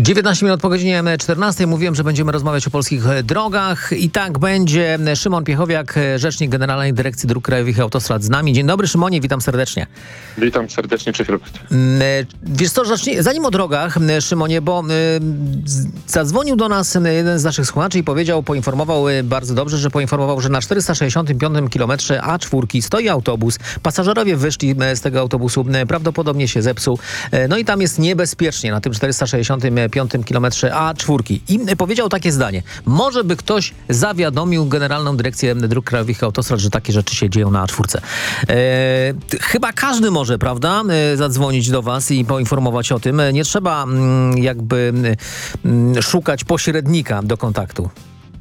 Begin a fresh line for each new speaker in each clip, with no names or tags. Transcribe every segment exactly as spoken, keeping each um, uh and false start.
dziewiętnaście minut po godzinie czternastej. Mówiłem, że będziemy rozmawiać o polskich drogach i tak będzie. Szymon Piechowiak, rzecznik Generalnej Dyrekcji Dróg Krajowych i Autostrad z nami. Dzień dobry, Szymonie, witam serdecznie.
Witam serdecznie, cześć Robert.
Wiesz co, zacznij, zanim o drogach, Szymonie, bo zadzwonił do nas jeden z naszych słuchaczy i powiedział, poinformował bardzo dobrze, że poinformował, że na czterysta sześćdziesiątym piątym kilometrze A cztery stoi autobus. Pasażerowie wyszli z tego autobusu, prawdopodobnie się zepsuł. No i tam jest niebezpiecznie na tym czterysta sześćdziesiątym piątym kilometrze A cztery. I powiedział takie zdanie. Może by ktoś zawiadomił Generalną Dyrekcję Dróg Krajowych i Autostrad, że takie rzeczy się dzieją na A cztery. E, chyba każdy może, prawda, zadzwonić do was i poinformować o tym. Nie trzeba m, jakby m, szukać pośrednika do kontaktu.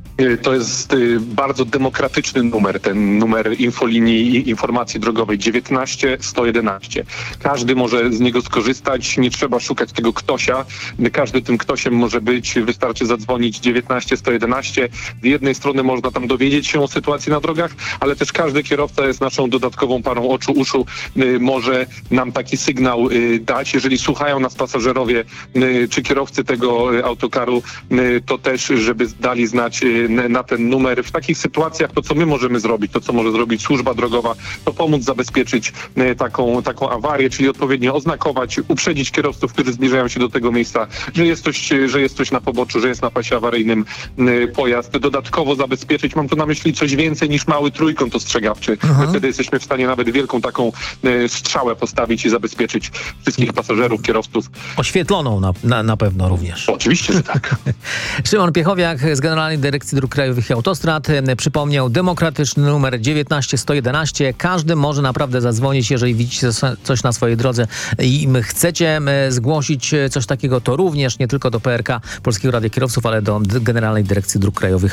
To jest bardzo demokratyczny numer, ten numer infolinii informacji drogowej dziewiętnaście sto jedenaście. Każdy może z niego skorzystać, nie trzeba szukać tego ktosia. Każdy tym ktośem może być, wystarczy zadzwonić dziewiętnaście sto jedenaście. Z jednej strony można tam dowiedzieć się o sytuacji na drogach, ale też każdy kierowca jest naszą dodatkową parą oczu, uszu, może nam taki sygnał dać. Jeżeli słuchają nas pasażerowie czy kierowcy tego autokaru, to też, żeby dali znać na ten numer. W takich sytuacjach to, co my możemy zrobić, to, co może zrobić służba drogowa, to pomóc zabezpieczyć taką, taką awarię, czyli odpowiednio oznakować, uprzedzić kierowców, którzy zbliżają się do tego miejsca, że jest coś, że jest coś na poboczu, że jest na pasie awaryjnym pojazd. Dodatkowo zabezpieczyć, mam tu na myśli coś więcej niż mały trójkąt ostrzegawczy. My wtedy jesteśmy w stanie nawet wielką taką strzałę postawić i zabezpieczyć wszystkich pasażerów, kierowców.
Oświetloną na, na, na pewno również.
Oczywiście, że tak.
Szymon Piechowiak z Generalnej Dyrekcji Dróg Krajowych i Autostrad przypomniał demokratyczny numer dziewiętnaście sto jedenaście. Każdy może naprawdę zadzwonić, jeżeli widzicie coś na swojej drodze i chcecie zgłosić coś takiego, to również nie tylko do P R K, Polskiego Radia Kierowców, ale do Generalnej Dyrekcji Dróg Krajowych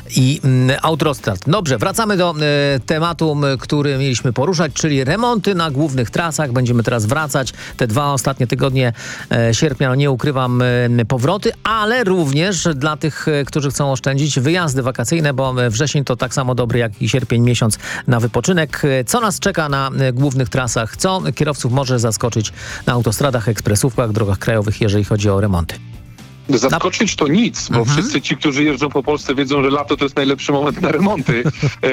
i Autostrad. Dobrze, wracamy do tematu, który mieliśmy poruszać, czyli remonty na głównych trasach. Będziemy teraz wracać. Te dwa ostatnie tygodnie sierpnia, no nie ukrywam, powroty, ale również dla tych, którzy chcą oszczędzić, wyjazdy wakacyjne, bo wrzesień to tak samo dobry jak i sierpień miesiąc na wypoczynek. Co nas czeka na głównych trasach? Co kierowców może zaskoczyć na autostradach, ekspresówkach, drogach krajowych, jeżeli chodzi o remonty?
Zaskoczyć to nic, bo
mhm.
wszyscy ci, którzy jeżdżą po Polsce, wiedzą, że lato to jest najlepszy moment na remonty.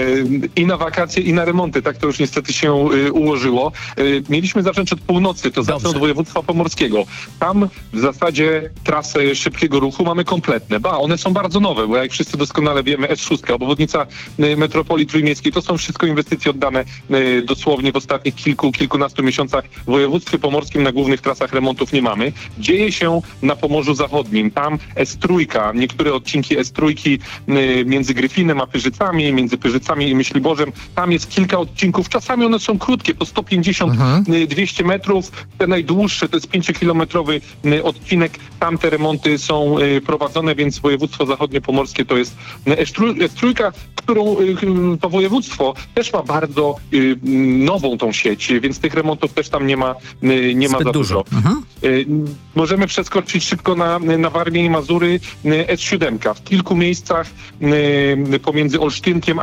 I na wakacje, i na remonty. Tak to już niestety się ułożyło. Mieliśmy zacząć od północy, to zacznę od województwa pomorskiego. Tam w zasadzie trasy szybkiego ruchu mamy kompletne. Ba, one są bardzo nowe, bo jak wszyscy doskonale wiemy, S sześć, obwodnica metropolii trójmiejskiej, to są wszystko inwestycje oddane dosłownie w ostatnich kilku, kilkunastu miesiącach. W województwie pomorskim na głównych trasach remontów nie mamy. Dzieje się na Pomorzu Zachodnim. Tam S trzy, niektóre odcinki S trzy między Gryfinem a Pyrzycami, między Pyrzycami i Myśliborzem, tam jest kilka odcinków. Czasami one są krótkie, po sto pięćdziesiąt do dwiestu metrów. Te najdłuższe to jest pięciokilometrowy odcinek. Tam te remonty są prowadzone, więc województwo zachodniopomorskie to jest S trzy, którą to województwo też ma bardzo nową tą sieć, więc tych remontów też tam nie ma, nie ma za dużo. Mhm. Możemy przeskoczyć szybko na, na Warmię i Mazury. S siedem w kilku miejscach pomiędzy Olsztynkiem